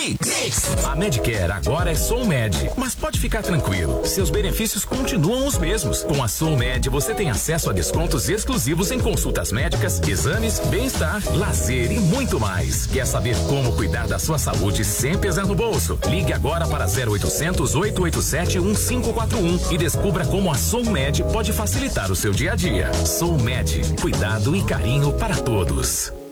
A Medicare agora é SoulMed, mas pode ficar tranquilo, seus benefícios continuam os mesmos. Com a SoulMed você tem acesso a descontos exclusivos em consultas médicas, exames, bem-estar, lazer e muito mais. Quer saber como cuidar da sua saúde sem pesar no bolso? Ligue agora para 0800 887 1541 e descubra como a SoulMed pode facilitar o seu dia a dia. SoulMed, cuidado e carinho para todos.